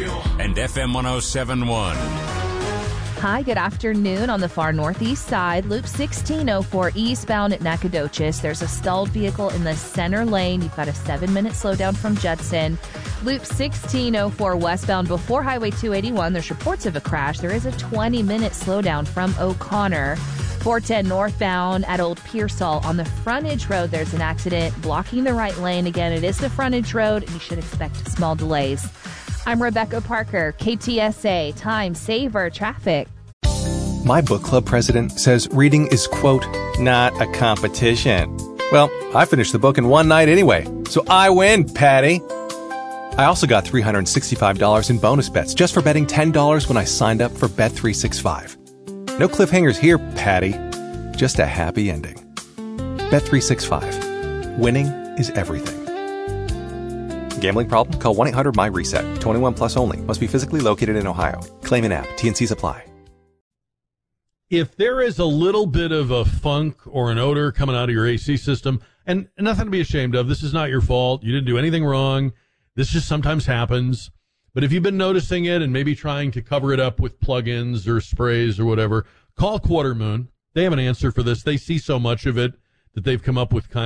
and FM 107.1. Hi, good afternoon. On the far northeast side, Loop 1604 eastbound at Nacogdoches. There's a stalled vehicle in the center lane. You've got a 7-minute slowdown from Judson. Loop 1604 westbound before Highway 281. There's reports of a crash. There is a 20-minute slowdown from O'Connor. 410 northbound at Old Pearsall on the frontage road. There's an accident blocking the right lane. Again, it is the frontage road, and you should expect small delays. I'm Rebecca Parker, KTSA, Time Saver Traffic. My book club president says reading is, quote, not a competition. Well, I finished the book in one night anyway, so I win, Patty. I also got $365 in bonus bets just for betting $10 when I signed up for Bet365. No cliffhangers here, Patty. Just a happy ending. Bet365. Winning is everything. Gambling problem? Call 1-800-MY-RESET. 21 plus only. Must be physically located in Ohio. Claim an app. T&Cs apply. If there is a little bit of a funk or an odor coming out of your AC system, and nothing to be ashamed of, this is not your fault. You didn't do anything wrong. This just sometimes happens. But if you've been noticing it and maybe trying to cover it up with plug-ins or sprays or whatever, call Quarter Moon. They have an answer for this. They see so much of it that they've come up with kind